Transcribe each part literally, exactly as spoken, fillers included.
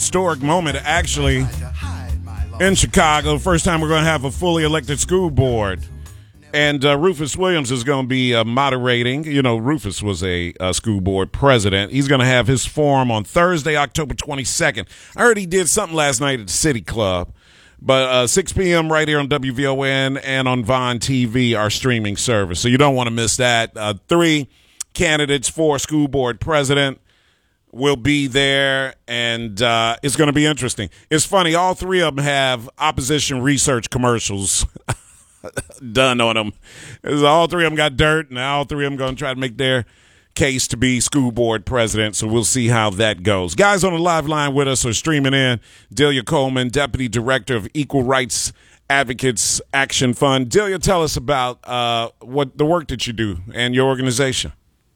historic moment, actually, in Chicago. First time we're going to have a fully elected school board. And uh, Rufus Williams is going to be uh, moderating. You know, Rufus was a, a school board president. He's going to have his forum on Thursday, October twenty-second. I heard he did something last night at the City Club. But uh, six p.m. right here on W V O N and on Vine T V, our streaming service. So you don't want to miss that. Uh, three candidates for school board president will be there, and uh, it's going to be interesting. It's funny, all three of them have opposition research commercials done on them. All three of them got dirt, and all three of them going to try to make their case to be school board president, so we'll see how that goes. Guys on the live line with us are streaming in. Delia Coleman, Deputy Director of Equal Rights Advocates Action Fund. Delia, tell us about uh, what the work that you do and your organization.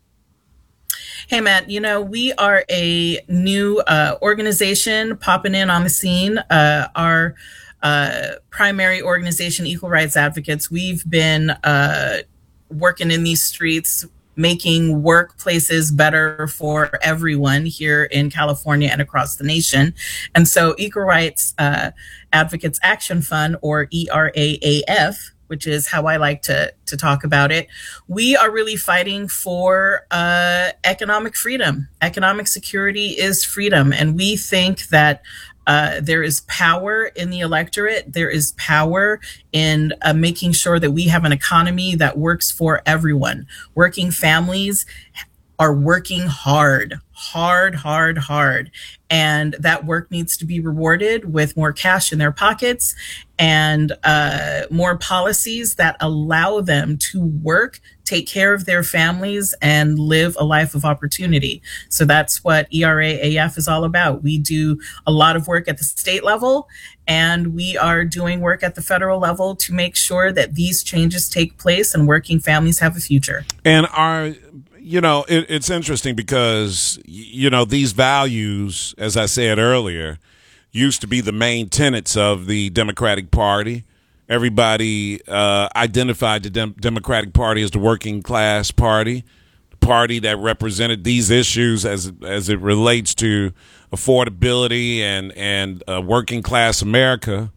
Hey, Matt, you know, we are a new uh, organization popping in on the scene. Uh, our uh, primary organization, Equal Rights Advocates, we've been uh, working in these streets, making workplaces better for everyone here in California and across the nation. And so Equal Rights uh, Advocates Action Fund, or E R A A F, which is how I like to, to talk about it, we are really fighting for uh, economic freedom. Economic security is freedom. And we think that Uh, there is power in the electorate. There is power in uh, making sure that we have an economy that works for everyone. Working families are working hard, hard, hard, hard. And that work needs to be rewarded with more cash in their pockets and uh, more policies that allow them to work, take care of their families, and live a life of opportunity. So that's what E R A A F is all about. We do a lot of work at the state level, and we are doing work at the federal level to make sure that these changes take place and working families have a future. And our You know, it, it's interesting because, you know, these values, as I said earlier, used to be the main tenets of the Democratic Party. Everybody uh, identified the Dem- Democratic Party as the working class party, the party that represented these issues as as it relates to affordability and and uh, working class America,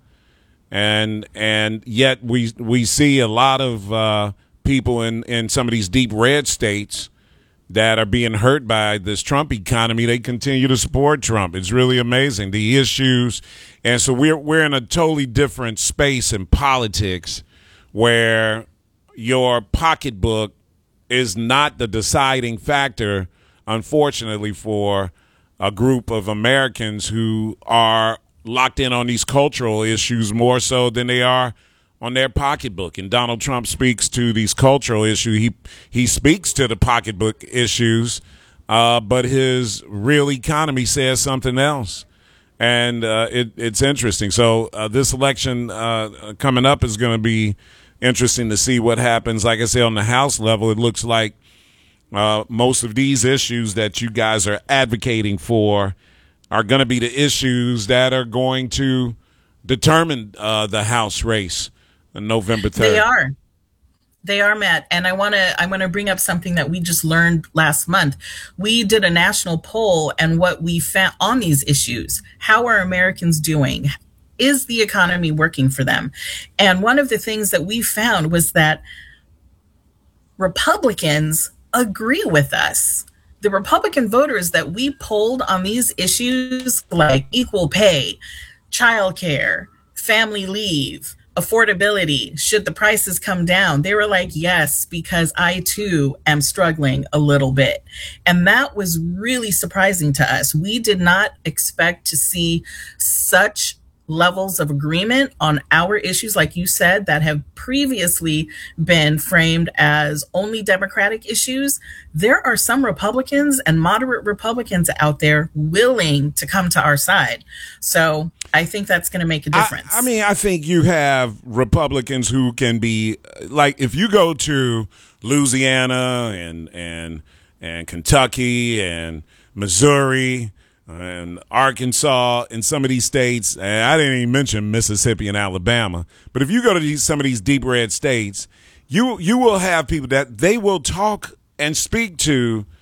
and and yet we we see a lot of uh, people in in some of these deep red states that are being hurt by this Trump economy. They continue to support Trump. It's really amazing, the issues. And so we're we're in a totally different space in politics where your pocketbook is not the deciding factor, unfortunately, for a group of Americans who are locked in on these cultural issues more so than they are on their pocketbook. And Donald Trump speaks to these cultural issues. He he speaks to the pocketbook issues, uh, but his real economy says something else. And uh, it, it's interesting. So uh, this election uh, coming up is going to be interesting to see what happens. Like I said, on the House level, it looks like uh, most of these issues that you guys are advocating for are going to be the issues that are going to determine uh, the House race on November third. They are. They are, Matt. And I want to I want to bring up something that we just learned last month. We did a national poll, and what we found on these issues, how are Americans doing? Is the economy working for them? And one of the things that we found was that Republicans agree with us. The Republican voters that we polled on these issues, like equal pay, childcare, family leave, affordability, should the prices come down, they were like, yes, because I too am struggling a little bit. And that was really surprising to us. We did not expect to see such levels of agreement on our issues, like you said, that have previously been framed as only Democratic issues. There are some Republicans and moderate Republicans out there willing to come to our side. So I think that's going to make a difference. I, I mean, I think you have Republicans who can be, like, if you go to Louisiana and and and Kentucky and Missouri and Arkansas and some of these states, and I didn't even mention Mississippi and Alabama, but if you go to these, some of these deep red states, you you will have people that they will talk and speak to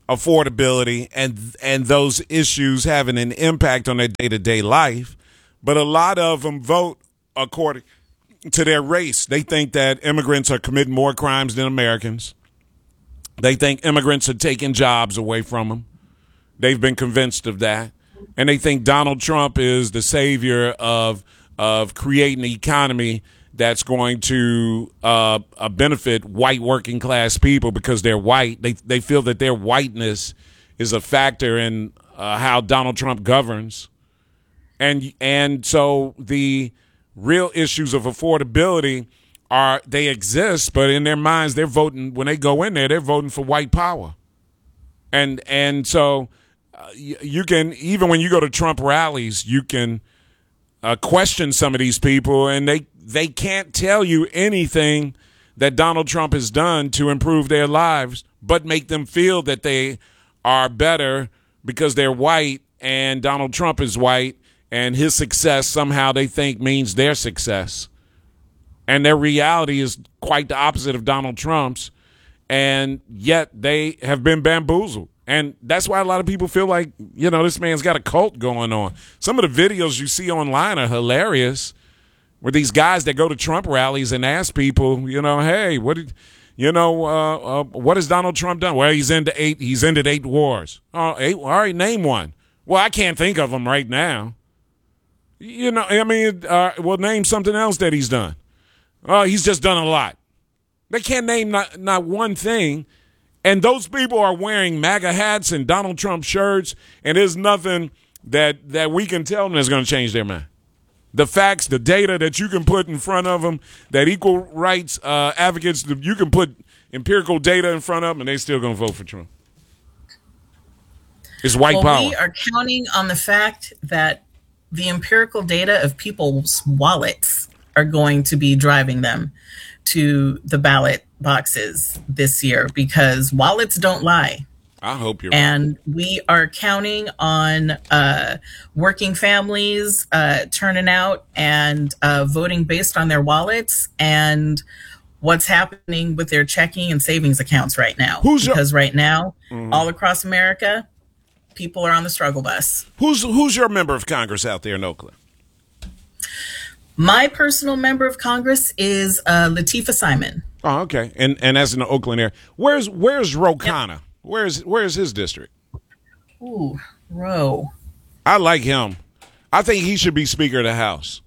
affordability and and those issues having an impact on their day-to-day life. But a lot of them vote according to their race. They think that immigrants are committing more crimes than Americans. They think immigrants are taking jobs away from them. They've been convinced of that. And they think Donald Trump is the savior of of creating an economy that's going to uh, uh, benefit white working class people because they're white. They they feel that their whiteness is a factor in uh, how Donald Trump governs. And and so the real issues of affordability are, they exist, but in their minds, they're voting, when they go in there, they're voting for white power. And and so uh, you, you can, even when you go to Trump rallies, you can uh, question some of these people, and they, they can't tell you anything that Donald Trump has done to improve their lives, but make them feel that they are better because they're white and Donald Trump is white, and his success somehow they think means their success. And their reality is quite the opposite of Donald Trump's, and yet they have been bamboozled. And that's why a lot of people feel like, you know, this man's got a cult going on. Some of the videos you see online are hilarious, where these guys that go to Trump rallies and ask people, you know, hey, what did, you know, uh, uh, what has Donald Trump done? Well, he's into eight. He's ended eight wars. Oh, eight. All right, name one. Well, I can't think of them right now. You know, I mean, uh, well, name something else that he's done. Oh, he's just done a lot. They can't name not, not one thing. And those people are wearing MAGA hats and Donald Trump shirts, and there's nothing that, that we can tell them that's going to change their mind. The facts, the data that you can put in front of them, that equal rights uh, advocates, you can put empirical data in front of them, and they're still going to vote for Trump. It's white well, power. We are counting on the fact that the empirical data of people's wallets are going to be driving them to the ballot boxes this year, because wallets don't lie. I hope you're and right. We are counting on uh, working families uh, turning out and uh, voting based on their wallets and what's happening with their checking and savings accounts right now. Who's because your- right now, mm-hmm. all across America, people are on the struggle bus. Who's who's your member of Congress out there in Oakland? My personal member of Congress is uh, Latifah Simon. Oh, okay. And and that's in the Oakland area. Where's where's Ro Khanna? Yep. Where's where's his district? Ooh, Ro. I like him. I think he should be Speaker of the House.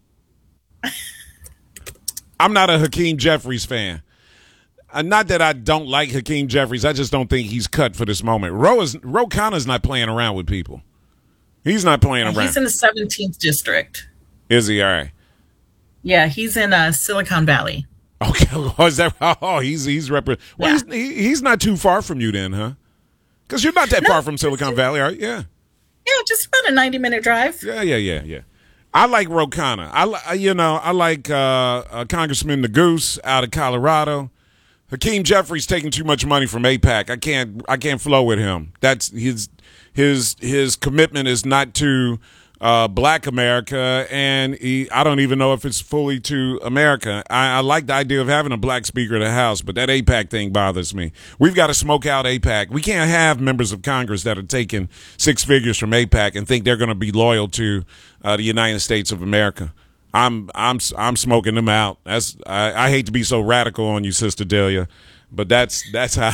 I'm not a Hakeem Jeffries fan. Uh, not that I don't like Hakeem Jeffries. I just don't think he's cut for this moment. Ro is Ro Khanna's not playing around with people. He's not playing and around. He's in the seventeenth district. Is he? All right. Yeah, he's in uh, Silicon Valley. Okay. Oh, is that? Oh, he's he's rep- well, yeah. he's, he, he's not too far from you then, huh? Because you're not that no, far from Silicon Valley, are you? Yeah. Yeah, just about a ninety minute drive. Yeah, yeah, yeah, yeah. I like Ro Khanna. I, you know, I like uh, uh, Congressman the Goose out of Colorado. Hakeem Jeffries taking too much money from AIPAC. I can't, I can't flow with him. That's his, his, his commitment is not to uh, Black America, and he, I don't even know if it's fully to America. I, I like the idea of having a Black Speaker of the House, but that AIPAC thing bothers me. We've got to smoke out AIPAC. We can't have members of Congress that are taking six figures from AIPAC and think they're going to be loyal to uh, the United States of America. I'm I'm I'm smoking them out. That's I, I hate to be so radical on you, Sister Delia, but that's that's how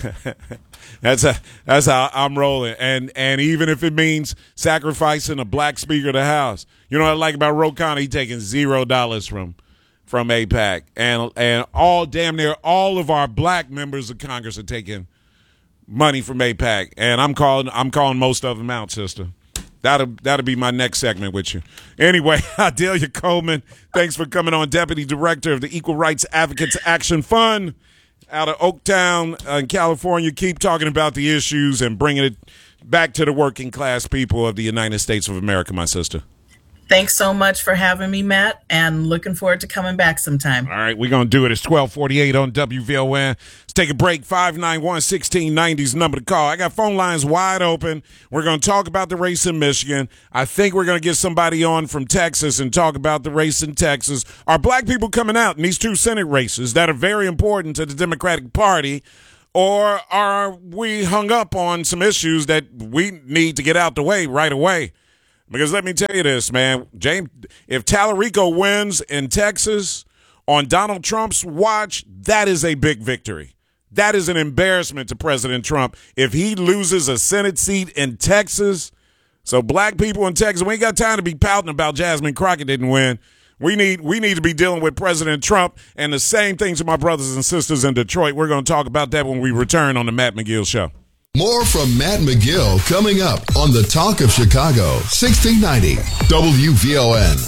that's how that's how I'm rolling. And and even if it means sacrificing a Black Speaker of the House, you know what I like about Ro Khanna? He taking zero dollars from from AIPAC, and and all damn near all of our Black members of Congress are taking money from AIPAC, and I'm calling I'm calling most of them out, sister. That'll, that'll be my next segment with you. Anyway, Delia Coleman, thanks for coming on, Deputy Director of the Equal Rights Advocates Action Fund out of Oaktown uh, in California. Keep talking about the issues and bringing it back to the working class people of the United States of America, my sister. Thanks so much for having me, Matt, and looking forward to coming back sometime. All right, we're going to do it. It's twelve forty-eight on W V O N. Let's take a break. five nine one, one six nine zero is the number to call. I got phone lines wide open. We're going to talk about the race in Michigan. I think we're going to get somebody on from Texas and talk about the race in Texas. Are Black people coming out in these two Senate races that are very important to the Democratic Party? Or are we hung up on some issues that we need to get out the way right away? Because let me tell you this, man, James, if Tallarico wins in Texas on Donald Trump's watch, that is a big victory. That is an embarrassment to President Trump if he loses a Senate seat in Texas. So black people in Texas, we ain't got time to be pouting about Jasmine Crockett didn't win. We need we need to be dealing with President Trump, and the same thing to my brothers and sisters in Detroit. We're going to talk about that when we return on the Matt McGill Show. More from Matt McGill coming up on the Talk of Chicago, sixteen ninety W V O N.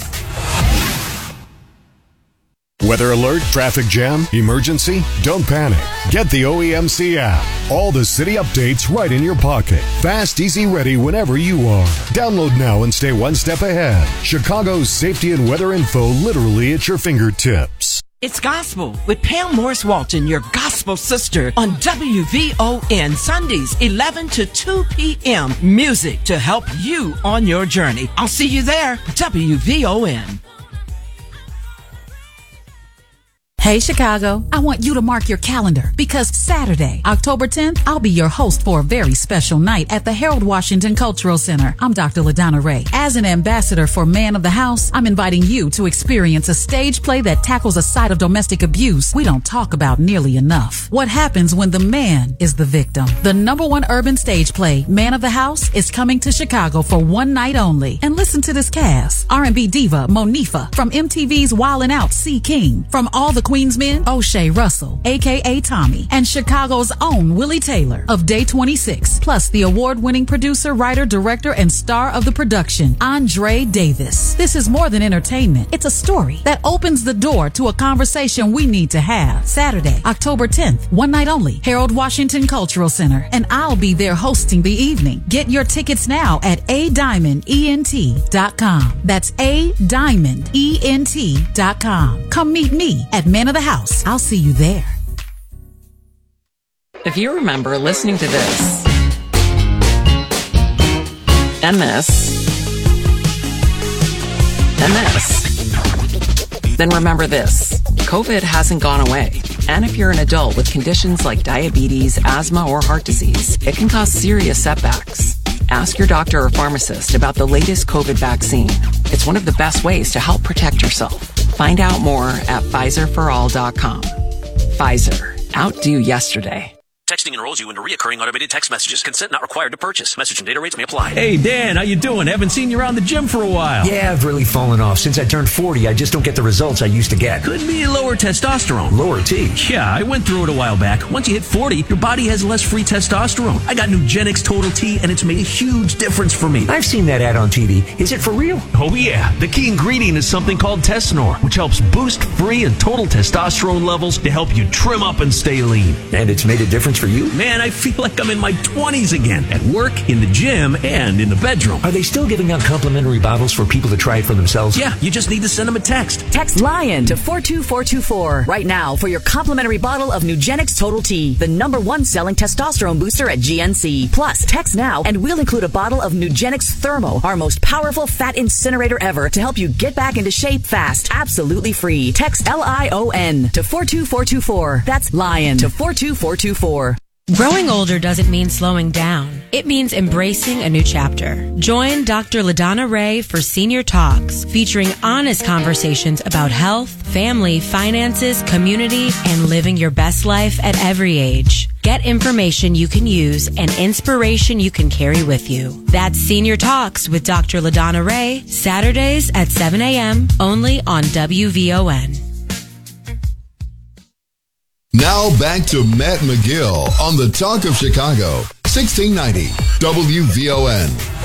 Weather alert, traffic jam, emergency? Don't panic. Get the O E M C app. All the city updates right in your pocket. Fast, easy, ready whenever you are. Download now and stay one step ahead. Chicago's safety and weather info literally at your fingertips. It's Gospel with Pam Morris Walton, your gospel sister, on W V O N, Sundays, eleven to two p.m. Music to help you on your journey. I'll see you there. W V O N. Hey, Chicago, I want you to mark your calendar because Saturday, October tenth, I'll be your host for a very special night at the Harold Washington Cultural Center. I'm Doctor LaDonna Ray. As an ambassador for Man of the House, I'm inviting you to experience a stage play that tackles a side of domestic abuse we don't talk about nearly enough. What happens when the man is the victim? The number one urban stage play, Man of the House, is coming to Chicago for one night only. And listen to this cast. R and B diva Monifa, from M T V's Wildin' Out, C. King, from All the Queensmen, O'Shea Russell, a k a. Tommy, and Chicago's own Willie Taylor of Day twenty-six, plus the award-winning producer, writer, director, and star of the production, Andre Davis. This is more than entertainment. It's a story that opens the door to a conversation we need to have. Saturday, October tenth, one night only, Harold Washington Cultural Center, and I'll be there hosting the evening. Get your tickets now at a diamond ent dot com. That's a diamond ent dot com. Come meet me at Man of the House. I'll see you there. If you remember listening to this and this and this, then remember this. COVID hasn't gone away. And if you're an adult with conditions like diabetes, asthma, or heart disease, it can cause serious setbacks. Ask your doctor or pharmacist about the latest COVID vaccine. It's one of the best ways to help protect yourself. Find out more at Pfizer for all dot com. Pfizer. Outdo yesterday. Texting enrolls you into reoccurring automated text messages. Consent not required to purchase. Message and data rates may apply. Hey, Dan, how you doing? Haven't seen you around the gym for a while. Yeah, I've really fallen off. Since I turned forty, I just don't get the results I used to get. Could be lower testosterone. Lower T? Yeah, I went through it a while back. Once you hit forty, your body has less free testosterone. I got Nugenix Total T, and it's made a huge difference for me. I've seen that ad on T V. Is it for real? Oh, yeah. The key ingredient is something called Tesnor, which helps boost free and total testosterone levels to help you trim up and stay lean. And it's made a difference for you? Man, I feel like I'm in my twenties again, at work, in the gym, and in the bedroom. Are they still giving out complimentary bottles for people to try it for themselves? Yeah, you just need to send them a text. Text LION to four two four two four right now for your complimentary bottle of Nugenix Total T, the number one selling testosterone booster at G N C. Plus, text now and we'll include a bottle of Nugenix Thermo, our most powerful fat incinerator ever, to help you get back into shape fast, absolutely free. Text L I O N to four two four two four. That's LION to four two four two four. Growing older doesn't mean slowing down. It means embracing a new chapter. Join Doctor LaDonna Ray for Senior Talks, featuring honest conversations about health, family, finances, community, and living your best life at every age. Get information you can use and inspiration you can carry with you. That's Senior Talks with Doctor LaDonna Ray, Saturdays at seven a.m., only on W V O N. Now back to Matt McGill on the Talk of Chicago, sixteen ninety W V O N.